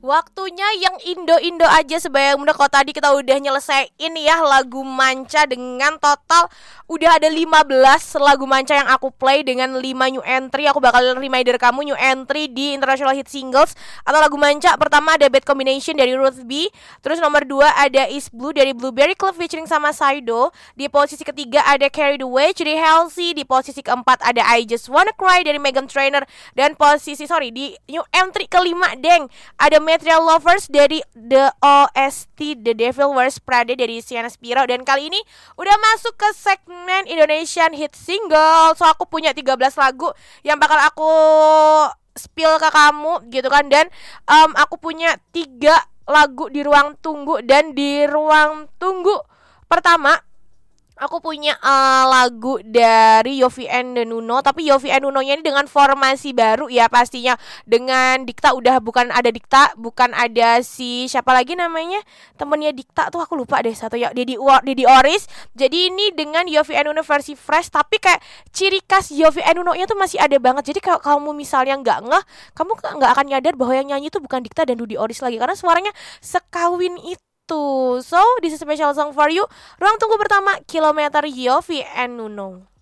Waktunya yang Indo-Indo aja sebayang muda. Kalau tadi kita udah nyelesain ya lagu manca dengan total udah ada 15 lagu manca yang aku play dengan 5 new entry. Aku bakal reminder kamu new entry di International Hit Singles atau lagu manca. Pertama ada Bad Combination dari Ruth B. Terus nomor 2 ada Is Blue dari Blueberry Club featuring sama Saido. Di posisi ketiga ada Carried Away dari Halsey. Di posisi keempat ada I Just Wanna Cry dari Meghan Trainor. Dan di new entry kelima deng ada Material Lovers dari The OST The Devil Wears Prada dari Sienna Spiro. Dan kali ini udah masuk ke segmen Indonesian Hit Single. So aku punya 13 lagu yang bakal aku spill ke kamu gitu kan. Dan aku punya 3 lagu di ruang tunggu. Dan di ruang tunggu pertama aku punya lagu dari Yofi and Nuno. Tapi Yofi and Nuno-nya ini dengan formasi baru ya pastinya. Dengan Dikta udah bukan ada Dikta, bukan ada si siapa lagi namanya, temennya Dikta tuh aku lupa deh satu ya, Dedi Oris. Jadi ini dengan Yofi and Nuno versi fresh, tapi kayak ciri khas Yofi and Nuno-nya tuh masih ada banget. Jadi kalau kamu misalnya nggak ngeh, kamu nggak akan nyadar bahwa yang nyanyi tuh bukan Dikta dan Dedi Oris lagi, karena suaranya sekawin itu. So, this is a special song for you. Ruang tunggu pertama, Kilometer Yofi and Nuno.